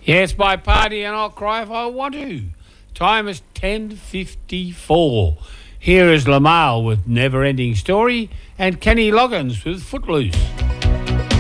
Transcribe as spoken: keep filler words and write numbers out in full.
Yes, my party, and I'll cry if I want to. Time is ten fifty-four. Here is Lamal with Never Ending Story and Kenny Loggins with Footloose.